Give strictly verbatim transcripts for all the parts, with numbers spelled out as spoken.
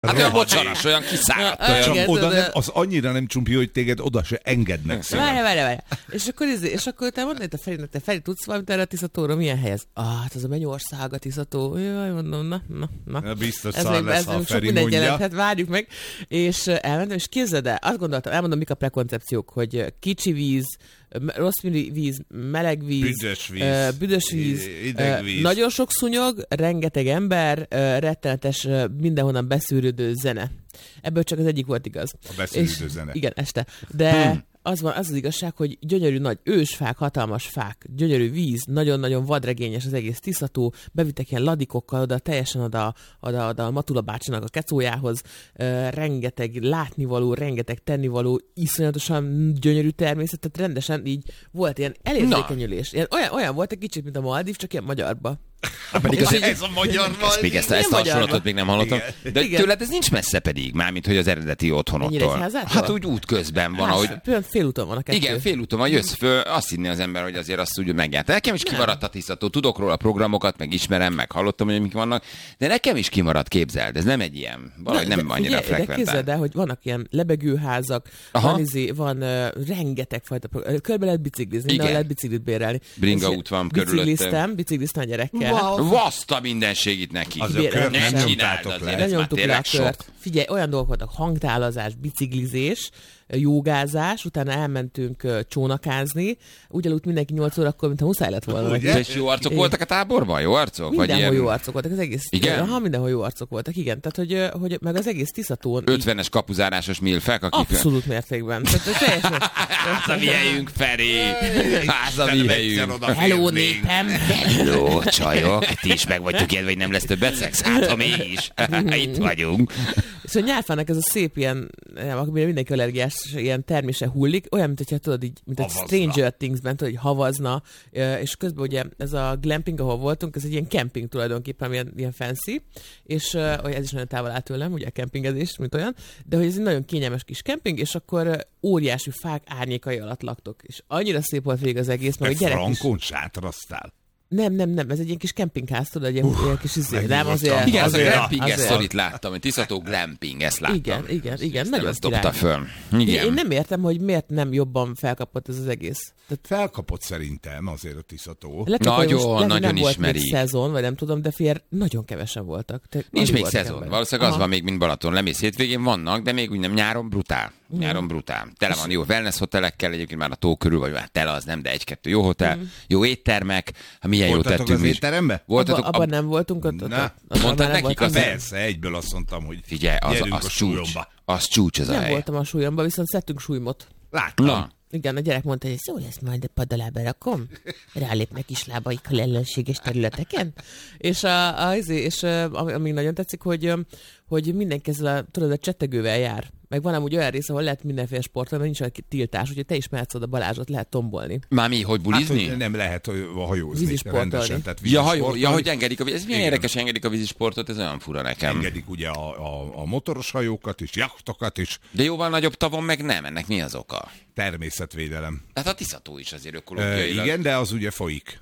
Hát olyan bocsaras, olyan kiszáradt. Olyan, olyan... oda nem, az annyira nem csumpi, hogy téged oda se engednek. Várj, várj, várj. És akkor, és akkor utána mondani, te Feri, te Feri, tudsz valamit erre a Tiszatóra? Milyen hely ez? Ah, hát az a Mennyország, a Tiszató. Jaj, mondom, na, na, na. Biztos ez szar még, lesz, ez ha a sok Feri mondja. Hát várjuk meg. És elmentem, és képzeld el, azt gondoltam, elmondom, mik a prekoncepciók, hogy kicsi víz, rossz víz, meleg víz, büdös víz, uh, büdös víz, ideg víz. Uh, nagyon sok szúnyog, rengeteg ember, uh, rettenetes, uh, mindenhonnan beszűrődő zene. Ebből csak az egyik volt igaz. A beszűrődő zene. Igen, este. De hmm. az, van, az az igazság, hogy gyönyörű nagy ősfák, hatalmas fák, gyönyörű víz, nagyon-nagyon vadregényes az egész Tiszató, bevittek ilyen ladikokkal oda, teljesen oda, oda, oda a Matula bácsinak a kecójához, uh, rengeteg látnivaló, rengeteg tennivaló, iszonyatosan gyönyörű természet, tehát rendesen így volt ilyen elérzékenyülés. Ilyen, olyan, olyan volt egy kicsit, mint a Maldív, csak ilyen magyarba. Hát pedig az, ez a magyar ezt, még ezt, ezt a hasonlatot még nem hallottam. Igen. De Igen. tőled ez nincs messze pedig, mármint hogy az eredeti otthonottól. Hát úgy út közben van, ahogy... Például félúton van a kettő. Igen, félúton van, jössz föl, azt hinni az ember, hogy azért azt úgy megjárt. Nekem is kimaradt a Tiszató, tudok róla programokat, meg ismerem, meg hallottam, hogy mik vannak, de nekem is kimaradt, képzeld, ez nem egy ilyen, valahogy de, nem de, annyira figyelj, frekventál. De képzeld el, hogy vannak ilyen lebegőházak, Aha. van, izé, van uh, rengeteg fajta program, körbe lehet biciklizni, mindenhol lehet biciklit bérelni. Bringa út van körülöttem. Bicikliztem, bicikliztem a gyerekkel. Wow. Vaszta mindenségit neki. Az a kört nem nem nyomtátok csináld le. azért, Nem ez már nyomtuk le a tényleg sok. kört. Figyelj, olyan dolgok voltak, hangtálazás, biciklizés, jogázás, utána elmentünk uh, csónakázni, úgy aludt mindenki nyolc órakor, mintha muszáj lett volna. És jó arcok voltak a táborban? Jó arcok? Mindenhol Vagy jó ilyen... arcok voltak, az egész... Igen? Aha, mindenhol jó arcok voltak, igen. Tehát, hogy, hogy meg az egész Tiszatón... ötvenes kapuzárásos milfek, akik... Abszolút mértékben. Tehát, teljesen... Hát a mi helyünk, Feri! Hát a mi helyünk! Hello, népem! Hello, csajok! Ti is meg vagytok ilyen, vagy nem lesz többet szex? Hát, ha mégis! Itt vagyunk! És a nyárfának ez a szép ilyen, amire mindenki allergiás, ilyen termése hullik, olyan, mint hogyha tudod, így, mint egy Stranger Things-ben, tudod, hogy havazna, és közben ugye ez a glamping, ahol voltunk, ez egy ilyen camping tulajdonképpen, ilyen, ilyen fancy, és uh, ez is nagyon távol áll tőlem, ugye a campingezés, mint olyan, de hogy ez egy nagyon kényelmes kis camping, és akkor uh, óriási fák árnyékai alatt laktok. És annyira szép volt végig az egész, meg a gyerek is... frankon sátraztál. Nem, nem, nem, ez egy ilyen kis kempingház, tudod, egy uh, ilyen kis izé, nem azért. Igen, az a azért, glamping, ezt azért. szorít láttam, hogy Tiszató glamping, ezt láttam. Igen, igen, igen, Ezt nagyon ezt király. dobta föl. Igen. Én nem értem, hogy miért nem jobban felkapott ez az egész. Tehát Felkapott szerintem azért a Tiszató. lehet, hogy Nagyon, most lehet, hogy nagyon nem volt ismeri. még szezon, vagy nem tudom, de fél nagyon kevesen voltak. Te, Nincs alig még voltak szezon. emberek. Valószínűleg az Aha. van még, mint Balaton. Lemész hétvégén vannak, de még úgy nem nyáron brutál. Nyáron brutál. Tele van jó wellness hotelekkel, egyébként már a tó körül, vagy hát tele az nem, de egy-kettő jó hotel, Mm. jó éttermek. Ha milyen jó Voltatok tettünk az is. étterembe? Voltatok, Abban nem voltunk ott. ott, Na, ott, ott mondtad már nem nekik voltunk. az- Persze, egyből azt mondtam, hogy Figyelj, az, gyerünk az a csúcs. súlyomba. Az csúcs az a Nem hely. voltam a súlyomban, viszont szedtünk súlymot. Láttam. Na, Igen, a gyerek mondta, hogy szó lesz majd a padalába rakom, rálépnek is lábaikkal ellenséges területeken. És, a, a, és a, ami nagyon tetszik, hogy, hogy mindenki ezzel a, tudod, a csettegővel jár. Meg van amúgy olyan rész, ahol lehet mindenféle sportolni, nincs olyan tiltás, úgyhogy te is mehetsz oda Balázsot, lehet tombolni. már mi, hogy Hát, bulizni? hogy nem lehet hogy hajózni Vízisportolni. rendesen. Tehát Ja, hajó, vízisportolni. ja, hogy engedik a víz. Ez milyen Igen. érdekes, engedik a vízisportot, ez olyan fura nekem. Engedik ugye a, a, a motoros hajókat is, jachtokat is, De jóval nagyobb tavon meg nem, ennek mi az oka? természetvédelem. Hát a Tiszató is azért Ö, ökológiailag. igen, de az ugye folyik.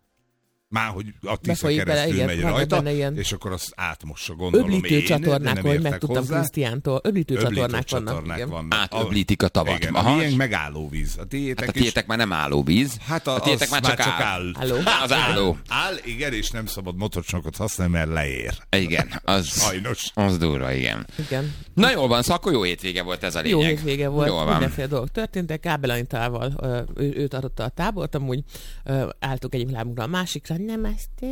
Már, hogy a Tisza Befolyik bele, keresztül igen, megy van rajta, benne ilyen és akkor azt átmossa, gondolom Öblítő én, de csatornák, nem hogy értek megtudtam hozzá. Krisztiántól. Öblítő Öblítő csatornák vannak. csatornák Igen. vannak. Átöblítik a tavat. Igen, Aha. a miénk meg állóvíz. A tiétek, Hát a is, tiétek már nem állóvíz. hát a, a tiétek az már csak áll. áll. Álló. Az álló. Áll, igen, és nem szabad motorcsónakot használni, mert leér. Igen, az, Sajnos. az durva, igen. Igen. Na jól van, szóval akkor jó hétvége volt ez a lényeg. Jó hétvége volt, Jól van. mindenféle dolgok történtek. Kábel Anitával, ö, ő, ő tartotta a tábort, amúgy ö, álltuk egyik lábunkra a másikra, namaste.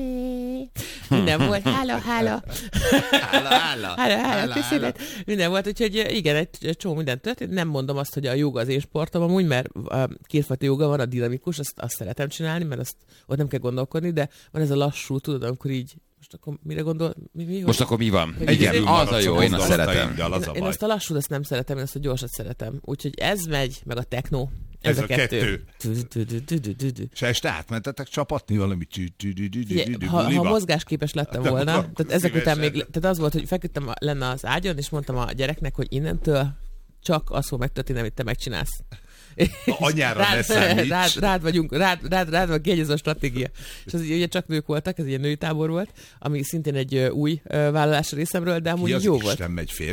Minden volt, hála, hála. Hála, hála. Hála, hála, köszönet. Minden volt, úgyhogy igen, egy csomó minden történt. Nem mondom azt, hogy a joga az én sportom amúgy, mert a kétfajta joga van, a dinamikus, azt, azt szeretem csinálni, mert azt ott nem kell gondolkodni, de van ez a lassú, tudod, amikor így, most akkor mire gondol? Mi, mi, Most akkor mi van? Hogy Igen, izé- az a jó, én azt szeretem. Az a én, én baj. azt a lassút, azt nem szeretem, én azt a gyorsat szeretem. Úgyhogy ez megy, meg a techno. Ez, Ez a kettő. kettő. És este átmentetek csapatni valami Figyelj, ha, ha mozgásképes lettem De volna, akkor tehát ezek után még, szívesen. tehát az volt, hogy feküdtem lenne az ágyon, és mondtam a gyereknek, hogy innentől csak az fog megtörténni, amit te megcsinálsz. Anyára rád, ne számíts. rád, rád vagyunk, rád, rád, rád van kiegyező a stratégia. És az ugye csak nők voltak, ez egy női tábor volt, ami szintén egy új vállalás részemről, de amúgy jó volt. Nem megy